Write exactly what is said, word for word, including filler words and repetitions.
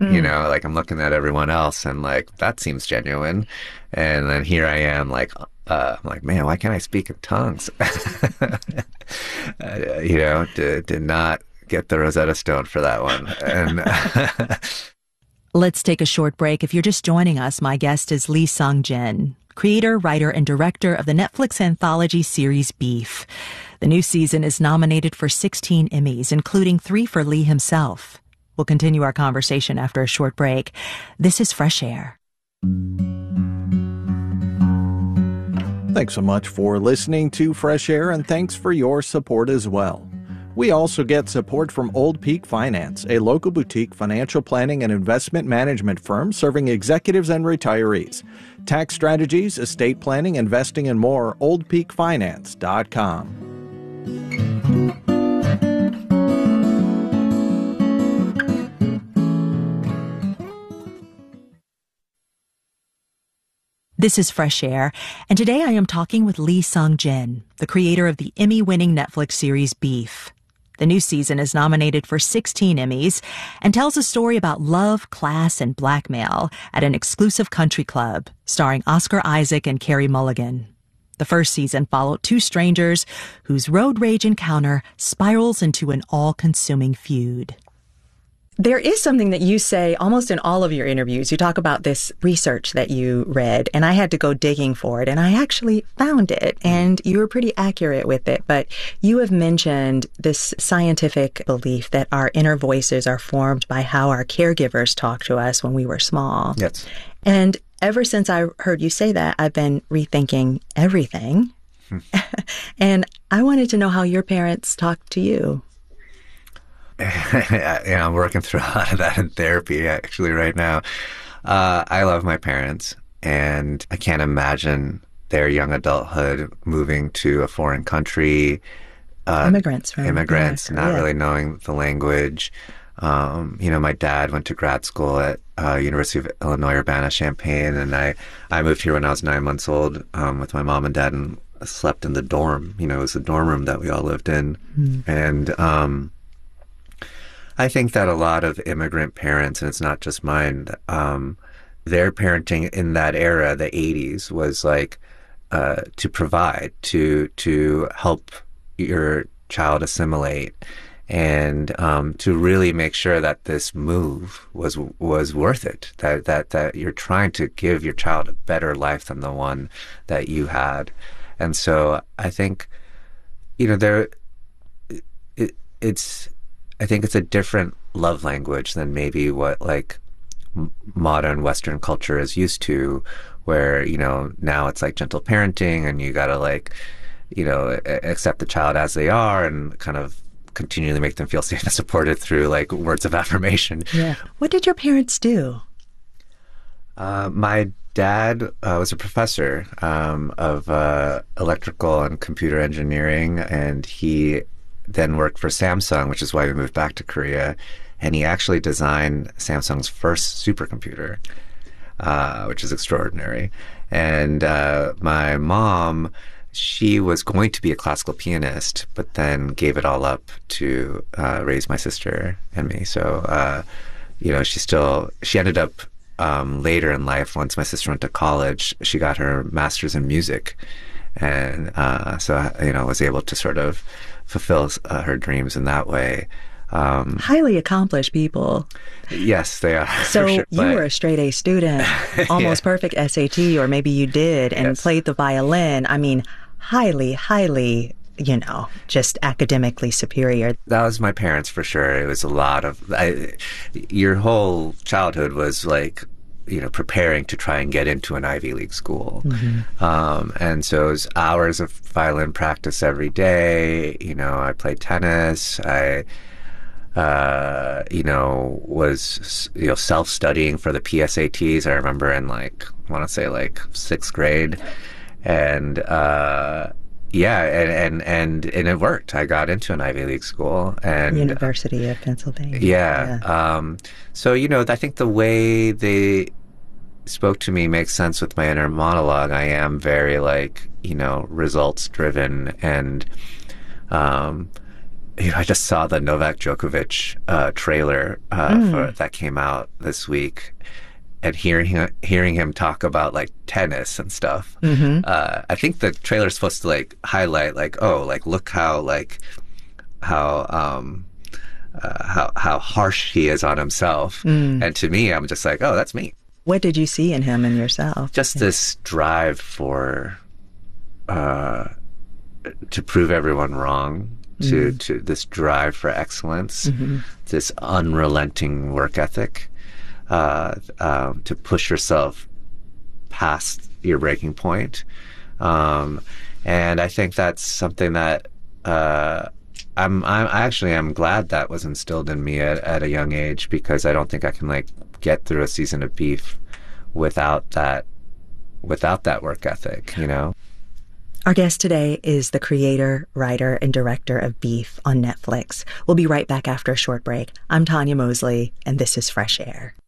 You know, like I'm looking at everyone else and like, that seems genuine. And then here I am like, uh, I'm like, man, why can't I speak in tongues? uh, you know, did, did not get the Rosetta Stone for that one. And let's take a short break. If you're just joining us, my guest is Lee Sung-jin, creator, writer, and director of the Netflix anthology series Beef. The new season is nominated for sixteen Emmys, including three for Lee himself. We'll continue our conversation after a short break. This is Fresh Air. Thanks so much for listening to Fresh Air, and thanks for your support as well. We also get support from Old Peak Finance, a local boutique financial planning and investment management firm serving executives and retirees. Tax strategies, estate planning, investing, and more, old peak finance dot com. This is Fresh Air, and today I am talking with Lee Sung-jin, the creator of the Emmy-winning Netflix series Beef. The new season is nominated for sixteen Emmys and tells a story about love, class, and blackmail at an exclusive country club, starring Oscar Isaac and Carey Mulligan. The first season followed two strangers whose road rage encounter spirals into an all-consuming feud. There is something that you say almost in all of your interviews. You talk about this research that you read, and I had to go digging for it, and I actually found it, and you were pretty accurate with it. But you have mentioned this scientific belief that our inner voices are formed by how our caregivers talk to us when we were small. yes. And ever since I heard you say that, I've been rethinking everything. Hmm. And I wanted to know how your parents talked to you. Yeah, I'm working through a lot of that in therapy actually right now. Uh, I love my parents, and I can't imagine their young adulthood moving to a foreign country. Uh, immigrants, from Immigrants, America, not yeah. really knowing the language. Um, you know, my dad went to grad school at uh, University of Illinois Urbana-Champaign, and I, I moved here when I was nine months old um, with my mom and dad, and slept in the dorm. You know, it was the dorm room that we all lived in. Mm. And um, I think that a lot of immigrant parents, and it's not just mine, um, their parenting in that era, the eighties, was like uh, to provide, to to help your child assimilate, and um, to really make sure that this move was was worth it. That that that you're trying to give your child a better life than the one that you had, and so I think, you know, there, it, it's. I think it's a different love language than maybe what like m- modern Western culture is used to, where, you know, now it's like gentle parenting and you got to like, you know, a- accept the child as they are and kind of continually make them feel safe and supported through like words of affirmation. Yeah. What did your parents do? Uh, my dad uh, was a professor um, of uh, electrical and computer engineering, and he then worked for Samsung, which is why we moved back to Korea. And he actually designed Samsung's first supercomputer, uh, which is extraordinary. And uh, my mom, she was going to be a classical pianist, but then gave it all up to uh, raise my sister and me. So, uh, you know, she still, she ended up um, later in life, once my sister went to college, she got her master's in music. And uh, so, you know, was able to sort of fulfill uh, her dreams in that way. Um, Highly accomplished people. Yes, they are. So sure, you but... were a straight A student, almost yeah. perfect S A T, or maybe you did, and yes. played the violin. I mean, highly, highly, you know, just academically superior. That was my parents for sure. It was a lot of, I, your whole childhood was like, you know, preparing to try and get into an Ivy League school. Mm-hmm. Um, and so it was hours of violin practice every day. You know, I played tennis. I, uh, you know, was, you know, self-studying for the P S A Ts. I remember in like, I want to say like sixth grade. And, uh, yeah, and, and, and, and it worked. I got into an Ivy League school. And University of Pennsylvania. Yeah. yeah. Um, so, you know, I think the way they spoke to me makes sense with my inner monologue. I am very, like, you know, results driven, and, um, you know, I just saw the Novak Djokovic uh, trailer uh, mm. for, that came out this week. And hearing him, hearing him talk about like tennis and stuff, mm-hmm. uh, I think the trailer is supposed to like highlight like, oh, like look how like how um, uh, how how harsh he is on himself. Mm. And to me, I'm just like, oh, that's me. What did you see in him and yourself? Just this drive for uh, to prove everyone wrong. To mm. to this drive for excellence, mm-hmm. this unrelenting work ethic. Uh, um, to push yourself past your breaking point. Um, and I think that's something that uh, I'm, I'm I actually am glad that was instilled in me at, at a young age, because I don't think I can like get through a season of Beef without that without that work ethic, you know? Our guest today is the creator, writer, and director of Beef on Netflix. We'll be right back after a short break. I'm Tanya Mosley, and this is Fresh Air.